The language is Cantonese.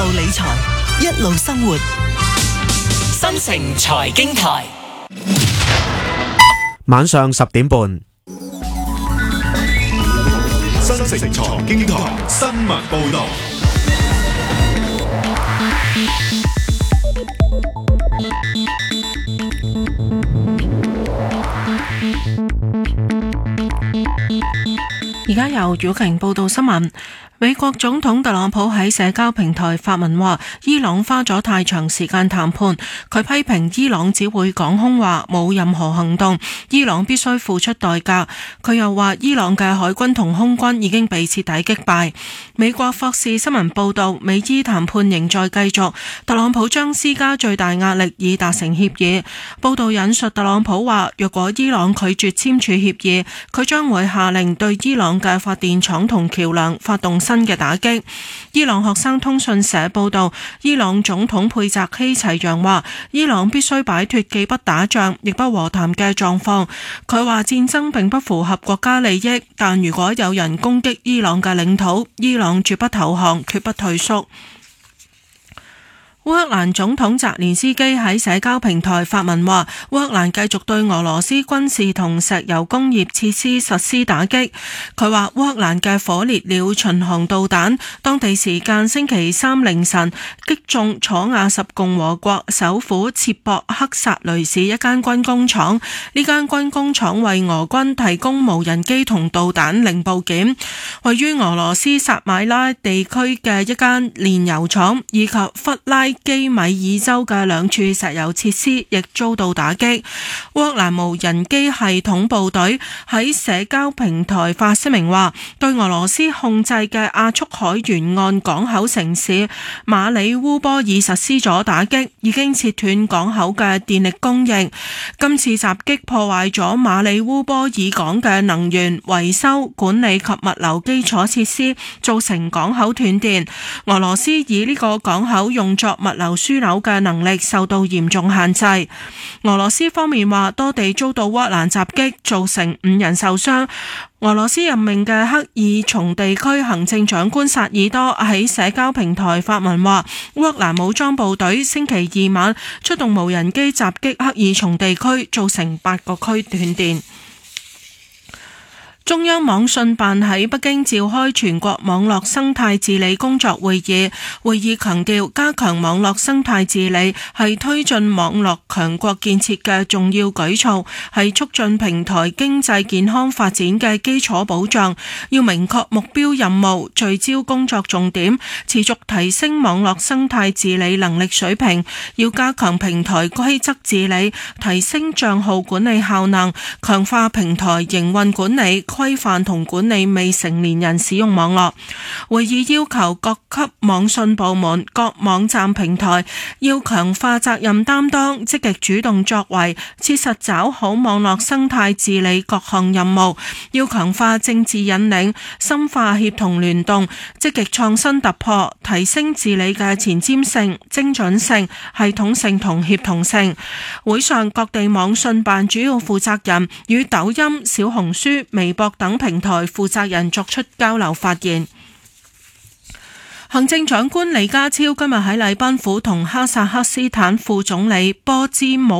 路理財，一路生活。新城財經台， 晚上10點半。 新城財經台新聞報道。 而家由曉瓊報道新聞。美國總統特朗普喺社交平台發文話，伊朗花咗太長時間談判，佢批評伊朗只會講空話，冇任何行動，伊朗必須付出代價。佢又話，伊朗嘅海軍同空軍已經被徹底擊敗。美國霍士新聞報道，美伊談判仍在繼續，特朗普將施加最大壓力以達成協議。報道引述特朗普話，若果伊朗拒絕簽署協議，佢將會下令對伊朗嘅發電廠同橋樑發動新嘅打擊。伊朗學生通訊社報道，伊朗總統佩澤希齊揚話，伊朗必須擺脫既不打仗亦不和談嘅狀況。佢話戰爭並不符合國家利益，但如果有人攻擊伊朗嘅領土，伊朗絕不投降，決不退縮。烏克蘭總統澤連斯基喺社交平台發文話，烏克蘭繼續對俄羅斯軍事同石油工業設施實施打擊。佢話烏克蘭嘅火烈鳥巡航導彈當地時間星期三凌晨擊中楚瓦什共和國首府切博克薩雷市一間軍工廠，呢間軍工廠為俄軍提供無人機同導彈零部件。位於俄羅斯薩米拉地區嘅一間煉油廠以及弗拉基米爾州嘅兩處石油設施亦遭到打擊。烏克蘭無人機系統部隊喺社交平台發聲明話，對俄羅斯控制嘅亞速海沿岸港口城市馬里烏波爾實施咗打擊，已經切斷港口嘅電力供應。今次襲擊破壞咗馬里烏波爾港嘅能源、維修、管理及物流基礎設施，造成港口斷電。俄羅斯以呢個港口用作物流樞紐嘅能力受到嚴重限制。俄羅斯方面話，多地遭到烏克蘭襲擊，造成5人受傷。俄羅斯任命嘅克爾松地區行政長官薩爾多喺社交平台發文話，烏克蘭武裝部隊星期二晚出動無人機襲擊克爾松地區，造成8個區斷電。中央網信辦喺北京召開全國網絡生態治理工作會議，會議強調加強網絡生態治理係推進網絡強國建設嘅重要舉措，係促進平台經濟健康發展嘅基礎保障。要明確目標任務，聚焦工作重點，持續提升網絡生態治理能力水平。要加強平台規則治理，提升賬號管理效能，強化平台營運管理規範同管理未成年人使用網絡。會議要求各級網信部門、各網站平台要強化責任擔當，積極主動作為，切實抓好網絡生態治理各項任務。要強化政治引領，深化協同聯動，積極創新突破，提升治理嘅前瞻性、精準性、系統性同協同性。會上，各地網信辦主要負責人與抖音、小紅書、微博等平台負責人作出交流發言。行政長官李家超今日喺禮賓府同哈薩克斯坦副總理波茲姆